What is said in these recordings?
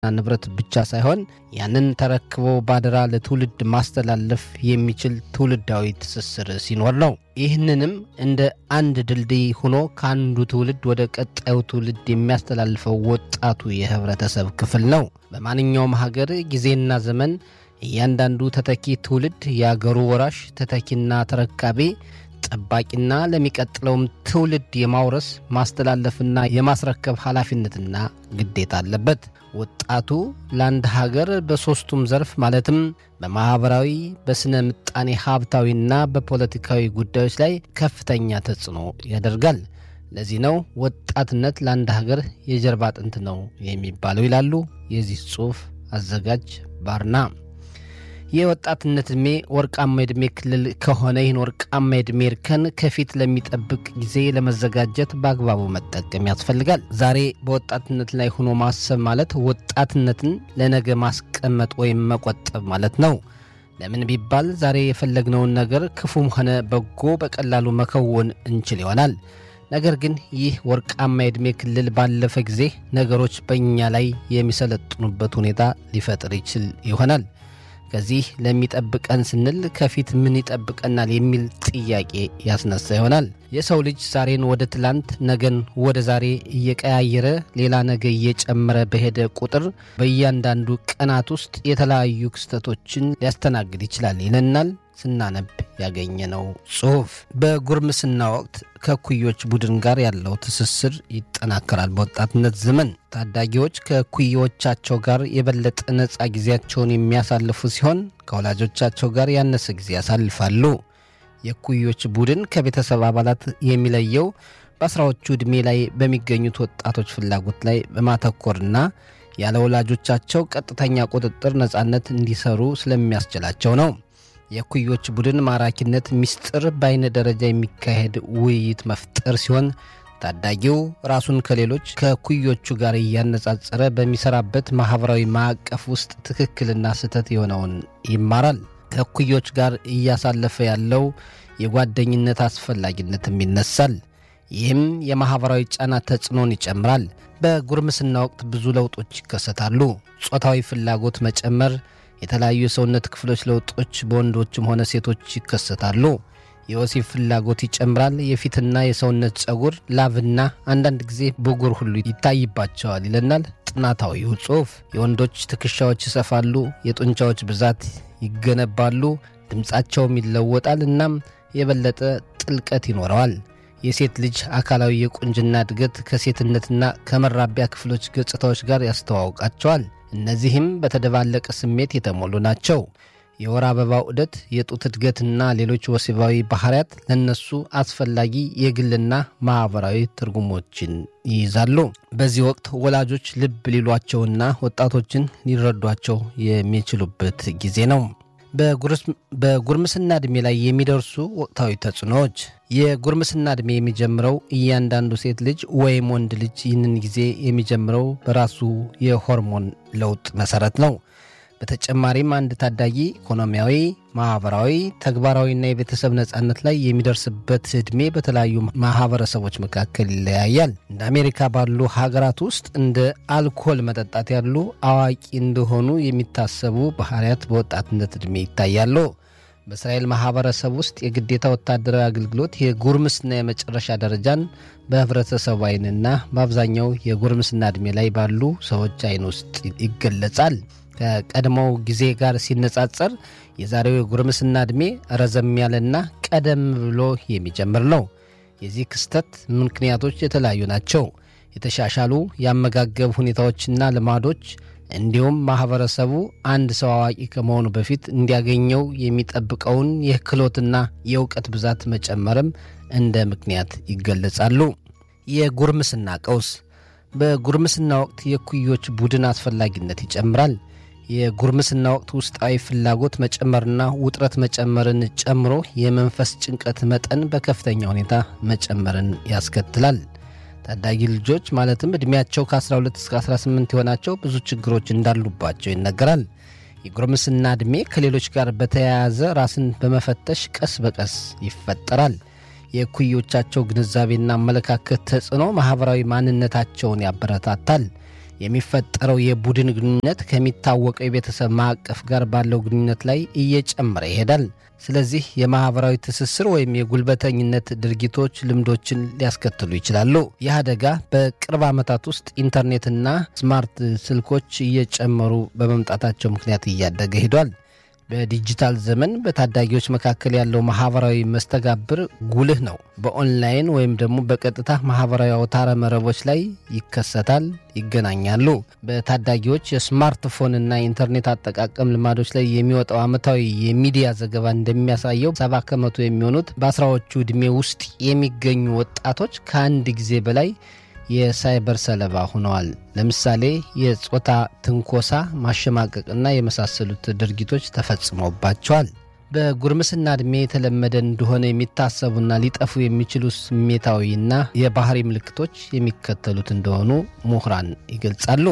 ንብረት ብቻ ሳይሆን ያንን ተረክቦ ባደራ ለትውልድ ማስተላለፍ የሚችል ትውልዳዊ ትስስር ሲኖር ነው። ይህንንም እንደ አንድ ድልድይ ሆኖ ከአንዱ ትውልድ ወደ ቀጣዩ ትውልድ የሚያስተላልፈው ወጣቱ የህብረተሰብ ክፍል ነው። በማንኛውም ሀገር ጊዜና ዘመን እያንዳንዱ ተተኪ ትውልድ የአገሩ ወራሽ ተተኪና ተረካቢ ጠባቂና ለሚቀጥለውም ትውልድ የማውረስ ማስተላለፍና የማስረከብ ኃላፊነትና ግዴታ አለበት። ወጣቱ ለአንድ ሀገር በሶስቱም ዘርፍ ማለትም በማህበራዊ፣ በስነ ምጣኔ ሀብታዊና በፖለቲካዊ ጉዳዮች ላይ ከፍተኛ ተጽዕኖ ያደርጋል። ለዚህ ነው ወጣትነት ለአንድ ሀገር የጀርባ አጥንት ነው የሚባለው ይላሉ የዚህ ጽሑፍ አዘጋጅ ባርና። የወጣትነት ዕድሜ ወርቃማ ዕድሜ ክልል ከሆነ ይህን ወርቃማ ዕድሜ እርከን ከፊት ለሚጠብቅ ጊዜ ለመዘጋጀት በአግባቡ መጠቀም ያስፈልጋል። ዛሬ በወጣትነት ላይ ሆኖ ማሰብ ማለት ወጣትነትን ለነገ ማስቀመጥ ወይም መቆጠብ ማለት ነው። ለምን ቢባል ዛሬ የፈለግነውን ነገር ክፉም ሆነ በጎ በቀላሉ መከወን እንችል ይሆናል። ነገር ግን ይህ ወርቃማ ዕድሜ ክልል ባለፈ ጊዜ ነገሮች በእኛ ላይ የሚሰለጥኑበት ሁኔታ ሊፈጥር ይችል ይሆናል። ከዚህ ለሚጠብቀን ስንል ከፊት ምን ይጠብቀናል የሚል ጥያቄ ያስነሳ ይሆናል። የሰው ልጅ ዛሬን ወደ ትላንት፣ ነገን ወደ ዛሬ እየቀያየረ ሌላ ነገ እየጨመረ በሄደ ቁጥር በእያንዳንዱ ቀናት ውስጥ የተለያዩ ክስተቶችን ሊያስተናግድ ይችላል ይለናል ስናነብ ያገኘነው ጽሑፍ። በጉርምስና ወቅት ከኩዮች ቡድን ጋር ያለው ትስስር ይጠናከራል። በወጣትነት ዘመን ታዳጊዎች ከኩዮቻቸው ጋር የበለጠ ነፃ ጊዜያቸውን የሚያሳልፉ ሲሆን ከወላጆቻቸው ጋር ያነሰ ጊዜ ያሳልፋሉ። የኩዮች ቡድን ከቤተሰብ አባላት የሚለየው በአስራዎቹ ዕድሜ ላይ በሚገኙት ወጣቶች ፍላጎት ላይ በማተኮርና ያለ ወላጆቻቸው ቀጥተኛ ቁጥጥር ነፃነት እንዲሰሩ ስለሚያስችላቸው ነው። የኩዮች ቡድን ማራኪነት ሚስጥር በአይነ ደረጃ የሚካሄድ ውይይት መፍጠር ሲሆን ታዳጊው ራሱን ከሌሎች ከኩዮቹ ጋር እያነጻጸረ በሚሰራበት ማህበራዊ ማዕቀፍ ውስጥ ትክክልና ስህተት የሆነውን ይማራል። ከኩዮች ጋር እያሳለፈ ያለው የጓደኝነት አስፈላጊነትም ይነሳል። ይህም የማህበራዊ ጫና ተጽዕኖን ይጨምራል። በጉርምስና ወቅት ብዙ ለውጦች ይከሰታሉ። ጾታዊ ፍላጎት መጨመር፣ የተለያዩ የሰውነት ክፍሎች ለውጦች በወንዶችም ሆነ ሴቶች ይከሰታሉ። የወሲብ ፍላጎት ይጨምራል። የፊትና የሰውነት ጸጉር፣ ላብና አንዳንድ ጊዜ ብጉር ሁሉ ይታይባቸዋል ይለናል ጥናታዊው ጽሑፍ። የወንዶች ትከሻዎች ይሰፋሉ፣ የጡንቻዎች ብዛት ይገነባሉ፣ ድምፃቸውም ይለወጣል፣ እናም የበለጠ ጥልቀት ይኖረዋል። የሴት ልጅ አካላዊ የቁንጅና እድገት ከሴትነትና ከመራቢያ ክፍሎች ገጽታዎች ጋር ያስተዋውቃቸዋል። እነዚህም በተደባለቀ ስሜት የተሞሉ ናቸው። የወር አበባ ዑደት፣ የጡት እድገትና ሌሎች ወሲባዊ ባህሪያት ለነሱ አስፈላጊ የግልና ማህበራዊ ትርጉሞችን ይይዛሉ። በዚህ ወቅት ወላጆች ልብ ሊሏቸውና ወጣቶችን ሊረዷቸው የሚችሉበት ጊዜ ነው። በጉርምስና ዕድሜ ላይ የሚደርሱ ወቅታዊ ተጽዕኖዎች። የጉርምስና ዕድሜ የሚጀምረው እያንዳንዱ ሴት ልጅ ወይም ወንድ ልጅ ይህንን ጊዜ የሚጀምረው በራሱ የሆርሞን ለውጥ መሰረት ነው። በተጨማሪም አንድ ታዳጊ ኢኮኖሚያዊ፣ ማህበራዊ፣ ተግባራዊና የቤተሰብ ነጻነት ላይ የሚደርስበት ዕድሜ በተለያዩ ማህበረሰቦች መካከል ይለያያል። እንደ አሜሪካ ባሉ ሀገራት ውስጥ እንደ አልኮል መጠጣት ያሉ አዋቂ እንደሆኑ የሚታሰቡ ባህሪያት በወጣትነት ዕድሜ ይታያሉ። በእስራኤል ማህበረሰብ ውስጥ የግዴታ ወታደራዊ አገልግሎት የጉርምስና የመጨረሻ ደረጃን በህብረተሰቡ ዓይንና በአብዛኛው የጉርምስና ዕድሜ ላይ ባሉ ሰዎች ዓይን ውስጥ ይገለጻል። ከቀድሞው ጊዜ ጋር ሲነጻጸር የዛሬው የጉርምስና ዕድሜ ረዘም ያለና ቀደም ብሎ የሚጀምር ነው። የዚህ ክስተት ምክንያቶች የተለያዩ ናቸው። የተሻሻሉ የአመጋገብ ሁኔታዎችና ልማዶች እንዲሁም ማህበረሰቡ አንድ ሰው አዋቂ ከመሆኑ በፊት እንዲያገኘው የሚጠብቀውን የክህሎትና የእውቀት ብዛት መጨመርም እንደ ምክንያት ይገለጻሉ። የጉርምስና ቀውስ። በጉርምስና ወቅት የኩዮች ቡድን አስፈላጊነት ይጨምራል። የጉርምስና ወቅት ውስጣዊ ፍላጎት መጨመርና ውጥረት መጨመርን ጨምሮ የመንፈስ ጭንቀት መጠን በከፍተኛ ሁኔታ መጨመርን ያስከትላል። ታዳጊ ልጆች ማለትም ዕድሜያቸው ከ12 እስከ 18 የሆናቸው ብዙ ችግሮች እንዳሉባቸው ይነገራል። የጉርምስና ዕድሜ ከሌሎች ጋር በተያያዘ ራስን በመፈተሽ ቀስ በቀስ ይፈጠራል። የኩዮቻቸው ግንዛቤና አመለካከት ተጽዕኖ ማህበራዊ ማንነታቸውን ያበረታታል። የሚፈጠረው የቡድን ግንኙነት ከሚታወቀው የቤተሰብ ማዕቀፍ ጋር ባለው ግንኙነት ላይ እየጨመረ ይሄዳል። ስለዚህ የማህበራዊ ትስስር ወይም የጉልበተኝነት ድርጊቶች ልምዶችን ሊያስከትሉ ይችላሉ። ይህ አደጋ በቅርብ ዓመታት ውስጥ ኢንተርኔትና ስማርት ስልኮች እየጨመሩ በመምጣታቸው ምክንያት እያደገ ሄዷል። በዲጂታል ዘመን በታዳጊዎች መካከል ያለው ማህበራዊ መስተጋብር ጉልህ ነው። በኦንላይን ወይም ደግሞ በቀጥታ ማህበራዊ አውታረ መረቦች ላይ ይከሰታል፣ ይገናኛሉ። በታዳጊዎች የስማርትፎንና ኢንተርኔት አጠቃቀም ልማዶች ላይ የሚወጣው ዓመታዊ የሚዲያ ዘገባ እንደሚያሳየው 70% የሚሆኑት በአስራዎቹ ዕድሜ ውስጥ የሚገኙ ወጣቶች ከአንድ ጊዜ በላይ የሳይበር ሰለባ ሆነዋል። ለምሳሌ የጾታ ትንኮሳ፣ ማሸማቀቅና የመሳሰሉት ድርጊቶች ተፈጽመውባቸዋል። በጉርምስና ዕድሜ የተለመደ እንደሆነ የሚታሰቡና ሊጠፉ የሚችሉ ስሜታዊና የባህሪ ምልክቶች የሚከተሉት እንደሆኑ ምሁራን ይገልጻሉ።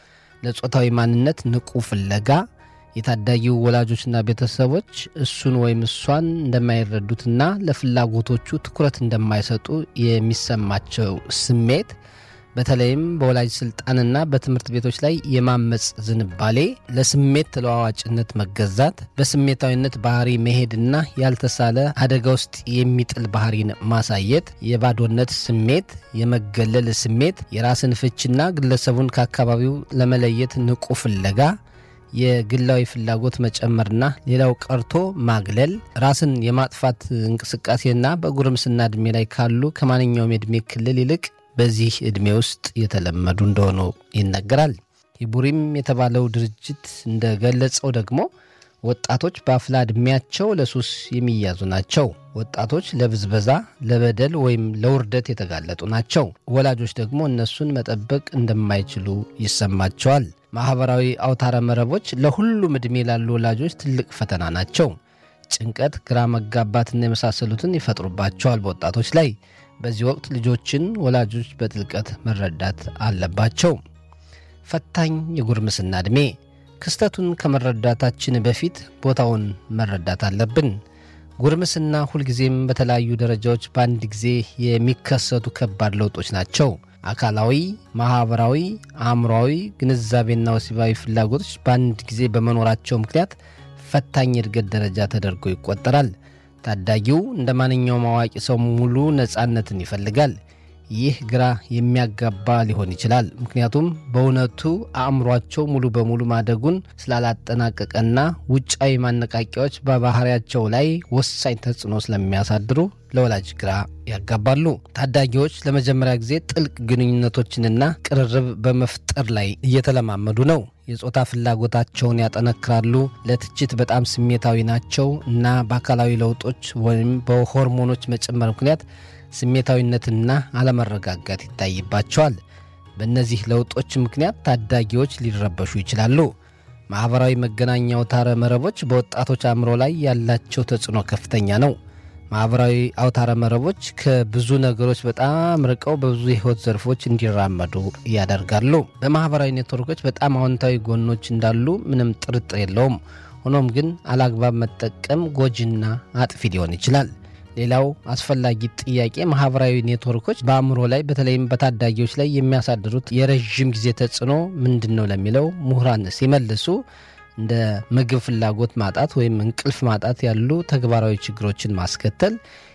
ለጾታዊ ማንነት ንቁ ፍለጋ፣ የታዳጊው ወላጆችና ቤተሰቦች እሱን ወይም እሷን እንደማይረዱትና ለፍላጎቶቹ ትኩረት እንደማይሰጡ የሚሰማቸው ስሜት፣ በተለይም በወላጅ ስልጣንና በትምህርት ቤቶች ላይ የማመጽ ዝንባሌ፣ ለስሜት ተለዋዋጭነት መገዛት፣ በስሜታዊነት ባህሪ መሄድና ያልተሳለ አደጋ ውስጥ የሚጥል ባህሪን ማሳየት፣ የባዶነት ስሜት፣ የመገለል ስሜት፣ የራስን ፍችና ግለሰቡን ከአካባቢው ለመለየት ንቁ ፍለጋ፣ የግላዊ ፍላጎት መጨመርና ሌላው ቀርቶ ማግለል፣ ራስን የማጥፋት እንቅስቃሴና በጉርምስና ዕድሜ ላይ ካሉ ከማንኛውም የዕድሜ ክልል ይልቅ በዚህ ዕድሜ ውስጥ የተለመዱ እንደሆኑ ይነገራል። ሂቡሪም የተባለው ድርጅት እንደገለጸው ደግሞ ወጣቶች በአፍላ ዕድሜያቸው ለሱስ የሚያዙ ናቸው። ወጣቶች ለብዝበዛ፣ ለበደል ወይም ለውርደት የተጋለጡ ናቸው። ወላጆች ደግሞ እነሱን መጠበቅ እንደማይችሉ ይሰማቸዋል። ማህበራዊ አውታረ መረቦች ለሁሉም ዕድሜ ላሉ ወላጆች ትልቅ ፈተና ናቸው። ጭንቀት፣ ግራ መጋባትና የመሳሰሉትን ይፈጥሩባቸዋል በወጣቶች ላይ። በዚህ ወቅት ልጆችን ወላጆች በጥልቀት መረዳት አለባቸው። ፈታኝ የጉርምስና ዕድሜ ክስተቱን ከመረዳታችን በፊት ቦታውን መረዳት አለብን። ጉርምስና ሁልጊዜም በተለያዩ ደረጃዎች በአንድ ጊዜ የሚከሰቱ ከባድ ለውጦች ናቸው። አካላዊ፣ ማህበራዊ፣ አእምሯዊ፣ ግንዛቤና ወሲባዊ ፍላጎቶች በአንድ ጊዜ በመኖራቸው ምክንያት ፈታኝ የእድገት ደረጃ ተደርጎ ይቆጠራል። ታዳጊው እንደ ማንኛውም አዋቂ ሰው ሙሉ ነፃነትን ይፈልጋል። ይህ ግራ የሚያጋባ ሊሆን ይችላል። ምክንያቱም በእውነቱ አእምሯቸው ሙሉ በሙሉ ማደጉን ስላላጠናቀቀና ውጫዊ ማነቃቂያዎች በባህሪያቸው ላይ ወሳኝ ተጽዕኖ ስለሚያሳድሩ ለወላጅ ግራ ያጋባሉ። ታዳጊዎች ለመጀመሪያ ጊዜ ጥልቅ ግንኙነቶችንና ቅርርብ በመፍጠር ላይ እየተለማመዱ ነው። የጾታ ፍላጎታቸውን ያጠነክራሉ። ለትችት በጣም ስሜታዊ ናቸው እና በአካላዊ ለውጦች ወይም በሆርሞኖች መጨመር ምክንያት ስሜታዊነትና አለመረጋጋት ይታይባቸዋል። በእነዚህ ለውጦች ምክንያት ታዳጊዎች ሊረበሹ ይችላሉ። ማህበራዊ መገናኛ አውታረ መረቦች በወጣቶች አእምሮ ላይ ያላቸው ተጽዕኖ ከፍተኛ ነው። ማህበራዊ አውታረ መረቦች ከብዙ ነገሮች በጣም ርቀው በብዙ የህይወት ዘርፎች እንዲራመዱ ያደርጋሉ። በማህበራዊ ኔትወርኮች በጣም አዎንታዊ ጎኖች እንዳሉ ምንም ጥርጥር የለውም። ሆኖም ግን አላግባብ መጠቀም ጎጂና አጥፊ ሊሆን ይችላል። ሌላው አስፈላጊ ጥያቄ ማህበራዊ ኔትወርኮች በአእምሮ ላይ በተለይም በታዳጊዎች ላይ የሚያሳድሩት የረጅም ጊዜ ተጽዕኖ ምንድነው ለሚለው ምሁራን ሲመልሱ እንደ ምግብ ፍላጎት ማጣት ወይም እንቅልፍ ማጣት ያሉ ተግባራዊ ችግሮችን ማስከተል፣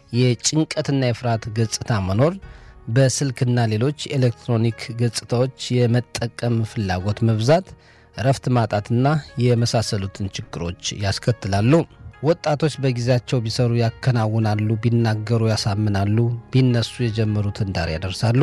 የጭንቀትና የፍርሃት ገጽታ መኖር፣ በስልክና ሌሎች ኤሌክትሮኒክ ገጽታዎች የመጠቀም ፍላጎት መብዛት፣ እረፍት ማጣትና የመሳሰሉትን ችግሮች ያስከትላሉ። ወጣቶች በጊዜያቸው ቢሰሩ ያከናውናሉ፣ ቢናገሩ ያሳምናሉ፣ ቢነሱ የጀመሩትን ዳር ያደርሳሉ።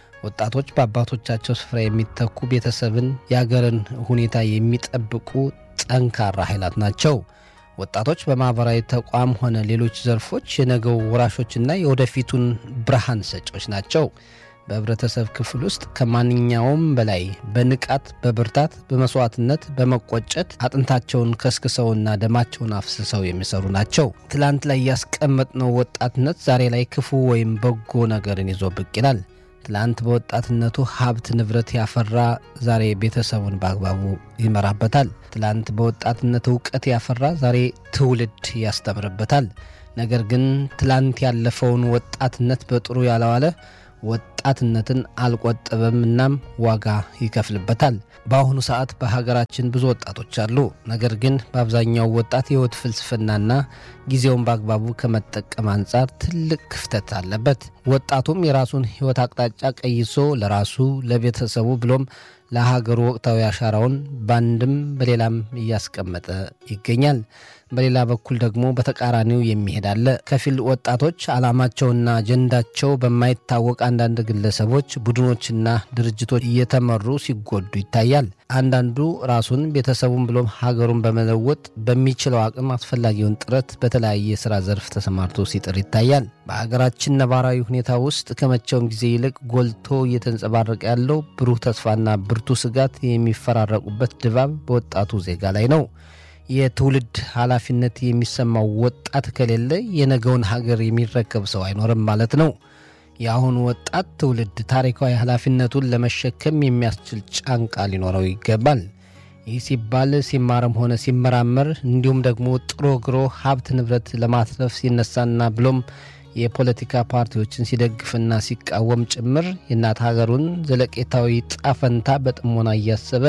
ወጣቶች በአባቶቻቸው ስፍራ የሚተኩ ቤተሰብን፣ የአገርን ሁኔታ የሚጠብቁ ጠንካራ ኃይላት ናቸው። ወጣቶች በማህበራዊ ተቋም ሆነ ሌሎች ዘርፎች የነገው ወራሾችና የወደፊቱን ብርሃን ሰጪዎች ናቸው። በህብረተሰብ ክፍል ውስጥ ከማንኛውም በላይ በንቃት፣ በብርታት፣ በመስዋዕትነት፣ በመቆጨት አጥንታቸውን ከስክሰውና ደማቸውን አፍስሰው የሚሰሩ ናቸው። ትላንት ላይ ያስቀመጥነው ወጣትነት ዛሬ ላይ ክፉ ወይም በጎ ነገርን ይዞ ብቅ ይላል። ትላንት በወጣትነቱ ሀብት ንብረት ያፈራ ዛሬ ቤተሰቡን በአግባቡ ይመራበታል። ትላንት በወጣትነት ዕውቀት ያፈራ ዛሬ ትውልድ ያስተምርበታል። ነገር ግን ትላንት ያለፈውን ወጣትነት በጥሩ ያለዋለ ወጣትነትን አልቆጠበም እናም ዋጋ ይከፍልበታል። በአሁኑ ሰዓት በሀገራችን ብዙ ወጣቶች አሉ። ነገር ግን በአብዛኛው ወጣት የህይወት ፍልስፍናና ጊዜውን በአግባቡ ከመጠቀም አንጻር ትልቅ ክፍተት አለበት። ወጣቱም የራሱን ህይወት አቅጣጫ ቀይሶ ለራሱ ለቤተሰቡ ብሎም ለሀገሩ ወቅታዊ አሻራውን ባንድም በሌላም እያስቀመጠ ይገኛል። በሌላ በኩል ደግሞ በተቃራኒው የሚሄድ አለ። ከፊል ወጣቶች ዓላማቸውና አጀንዳቸው በማይታወቅ አንዳንድ ግለሰቦች፣ ቡድኖችና ድርጅቶች እየተመሩ ሲጎዱ ይታያል። አንዳንዱ ራሱን ቤተሰቡን ብሎም ሀገሩን በመለወጥ በሚችለው አቅም አስፈላጊውን ጥረት በተለያየ ስራ ዘርፍ ተሰማርቶ ሲጥር ይታያል። በሀገራችን ነባራዊ ሁኔታ ውስጥ ከመቼውም ጊዜ ይልቅ ጎልቶ እየተንጸባረቀ ያለው ብሩህ ተስፋና ብርቱ ስጋት የሚፈራረቁበት ድባብ በወጣቱ ዜጋ ላይ ነው። የትውልድ ኃላፊነት የሚሰማው ወጣት ከሌለ የነገውን ሀገር የሚረከብ ሰው አይኖርም ማለት ነው። የአሁኑ ወጣት ትውልድ ታሪካዊ ኃላፊነቱን ለመሸከም የሚያስችል ጫንቃ ሊኖረው ይገባል። ይህ ሲባል ሲማርም ሆነ ሲመራመር እንዲሁም ደግሞ ጥሮ ግሮ ሀብት ንብረት ለማትረፍ ሲነሳና ብሎም የፖለቲካ ፓርቲዎችን ሲደግፍና ሲቃወም ጭምር የእናት ሀገሩን ዘለቄታዊ ጣፈንታ በጥሞና እያሰበ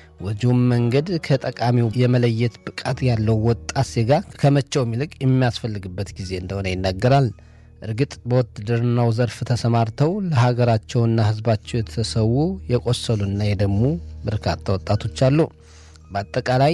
ወጁም መንገድ ከጠቃሚው የመለየት ብቃት ያለው ወጣት ዜጋ ከመቼውም ይልቅ የሚያስፈልግበት ጊዜ እንደሆነ ይነገራል። እርግጥ በውትድርናው ዘርፍ ተሰማርተው ለሀገራቸውና ሕዝባቸው የተሰዉ የቆሰሉና የደሙ በርካታ ወጣቶች አሉ። በአጠቃላይ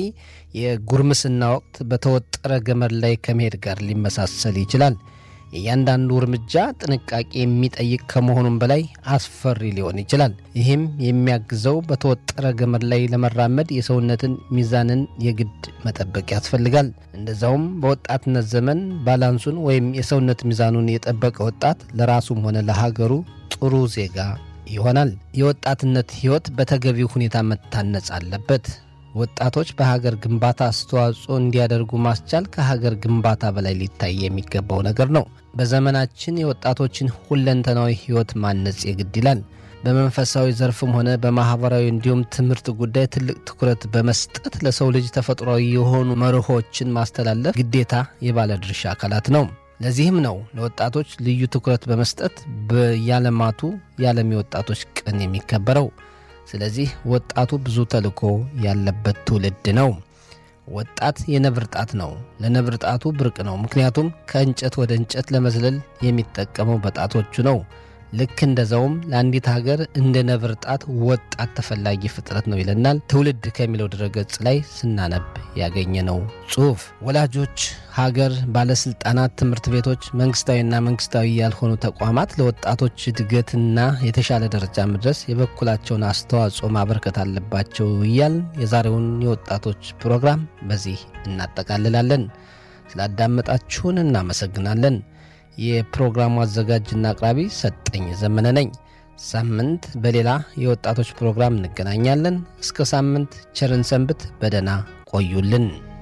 የጉርምስና ወቅት በተወጠረ ገመድ ላይ ከመሄድ ጋር ሊመሳሰል ይችላል። እያንዳንዱ እርምጃ ጥንቃቄ የሚጠይቅ ከመሆኑም በላይ አስፈሪ ሊሆን ይችላል። ይህም የሚያግዘው በተወጠረ ገመድ ላይ ለመራመድ የሰውነትን ሚዛንን የግድ መጠበቅ ያስፈልጋል። እንደዛውም በወጣትነት ዘመን ባላንሱን ወይም የሰውነት ሚዛኑን የጠበቀ ወጣት ለራሱም ሆነ ለሀገሩ ጥሩ ዜጋ ይሆናል። የወጣትነት ህይወት በተገቢው ሁኔታ መታነጽ አለበት። ወጣቶች በሀገር ግንባታ አስተዋጽኦ እንዲያደርጉ ማስቻል ከሀገር ግንባታ በላይ ሊታይ የሚገባው ነገር ነው። በዘመናችን የወጣቶችን ሁለንተናዊ ህይወት ማነጽ የግድ ይላል። በመንፈሳዊ ዘርፍም ሆነ በማህበራዊ እንዲሁም ትምህርት ጉዳይ ትልቅ ትኩረት በመስጠት ለሰው ልጅ ተፈጥሯዊ የሆኑ መርሆችን ማስተላለፍ ግዴታ የባለድርሻ አካላት ነው። ለዚህም ነው ለወጣቶች ልዩ ትኩረት በመስጠት በየዓለማቱ የዓለም የወጣቶች ቀን የሚከበረው። ስለዚህ ወጣቱ ብዙ ተልዕኮ ያለበት ትውልድ ነው። ወጣት የነብር ጣት ነው። ለነብር ጣቱ ብርቅ ነው። ምክንያቱም ከእንጨት ወደ እንጨት ለመዝለል የሚጠቀመው በጣቶቹ ነው። ልክ እንደዛውም ለአንዲት ሀገር እንደ ነብር ጣት ወጣት ተፈላጊ ፍጥረት ነው ይለናል ትውልድ ከሚለው ድረገጽ ላይ ስናነብ ያገኘነው ጽሑፍ። ወላጆች፣ ሀገር፣ ባለስልጣናት፣ ትምህርት ቤቶች፣ መንግስታዊና መንግስታዊ ያልሆኑ ተቋማት ለወጣቶች እድገትና የተሻለ ደረጃ መድረስ የበኩላቸውን አስተዋጽኦ ማበርከት አለባቸው እያል የዛሬውን የወጣቶች ፕሮግራም በዚህ እናጠቃልላለን። ስላዳመጣችሁን እናመሰግናለን። የፕሮግራሙ አዘጋጅና አቅራቢ ሰጠኝ ዘመነ ነኝ። ሳምንት በሌላ የወጣቶች ፕሮግራም እንገናኛለን። እስከ ሳምንት ቸርን ሰንብት። በደህና ቆዩልን።